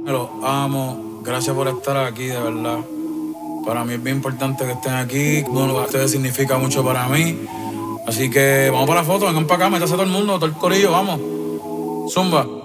Los amo. Gracias por estar aquí, de verdad. Para mí es bien importante que estén aquí. Bueno, ustedes significa mucho para mí. Así que vamos para la foto, vengan para acá, métase todo el mundo, todo el corillo, vamos. Zumba.